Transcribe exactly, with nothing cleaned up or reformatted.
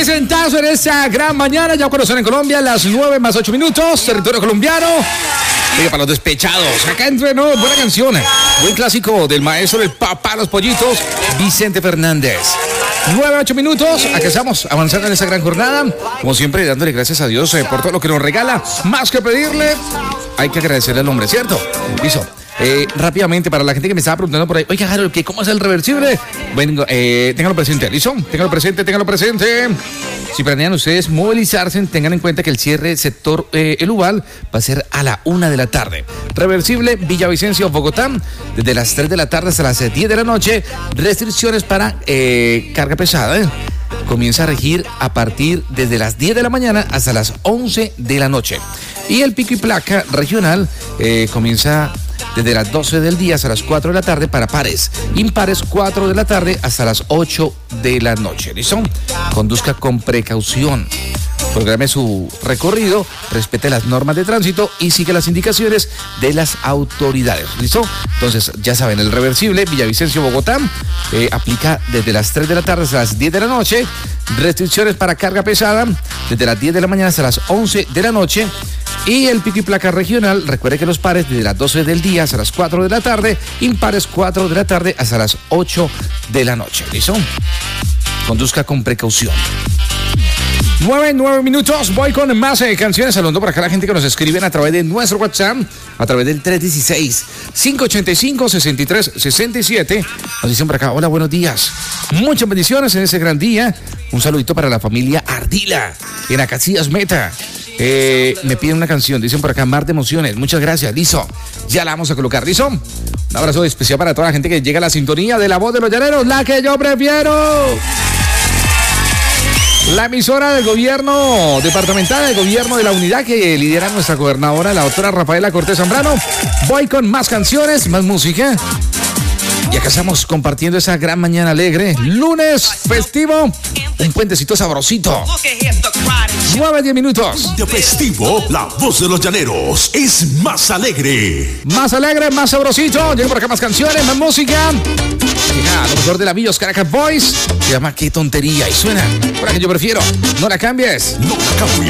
presentazo en esta gran mañana, ya cuando son en Colombia, las nueve más ocho minutos, territorio colombiano. Oiga, para los despechados, acá entrenó, buena canción, buen clásico del maestro del papá los pollitos, Vicente Fernández. nueve, ocho minutos, acá estamos avanzando en esta gran jornada, como siempre dándole gracias a Dios eh, por todo lo que nos regala, más que pedirle, hay que agradecerle al hombre, ¿cierto? Listo. Eh, rápidamente, para la gente que me estaba preguntando por ahí, oiga, Harold, ¿qué, ¿cómo es el reversible? Bueno, eh, ténganlo presente, ¿listo? Ténganlo presente, ténganlo presente. Si planean ustedes movilizarse, tengan en cuenta que el cierre del sector eh, El Ubal va a ser a la una de la tarde. Reversible, Villavicencio, Bogotá, desde las tres de la tarde hasta las diez de la noche. Restricciones para eh, carga pesada, ¿eh? Comienza a regir a partir desde las diez de la mañana hasta las once de la noche. Y el pico y placa regional eh, comienza desde las doce del día hasta las cuatro de la tarde para pares. Impares, cuatro de la tarde hasta las ocho de la noche. ¿Listo? Conduzca con precaución. Programe su recorrido, respete las normas de tránsito y sigue las indicaciones de las autoridades. ¿Listo? Entonces, ya saben, el reversible Villavicencio, Bogotá, eh, aplica desde las tres de la tarde hasta las diez de la noche. Restricciones para carga pesada desde las diez de la mañana hasta las once de la noche. Y el pico y placa regional, recuerde que los pares desde las doce del día hasta las cuatro de la tarde, impares cuatro de la tarde hasta las ocho de la noche. ¿Listo? Conduzca con precaución. Nueve, nueve minutos, voy con más eh, canciones, saludando por acá a la gente que nos escriben a través de nuestro WhatsApp, a través del tres uno seis, cinco ocho cinco, seis tres seis siete. Nos dicen por acá, hola, buenos días, muchas bendiciones en ese gran día. Un saludito para la familia Ardila, en Acacias Meta. Eh, me piden una canción, dicen por acá, Mar de Emociones, muchas gracias, listo, ya la vamos a colocar, listo. Un abrazo especial para toda la gente que llega a la sintonía de La Voz de los Llaneros, la que yo prefiero. La emisora del gobierno departamental, del gobierno de la unidad que lidera nuestra gobernadora, la doctora Rafaela Cortés Zambrano. Voy con más canciones, más música. Y acá estamos compartiendo esa gran mañana alegre. Lunes festivo, un puentecito sabrosito. nueve, diez minutos. De festivo, La Voz de los Llaneros es más alegre. Más alegre, más sabrosito. Llegan por acá más canciones, más música. Llega lo mejor de la Villos Caracas Boys. Se llama Qué Tontería y suena por la que yo prefiero. No la cambies. No la cambies.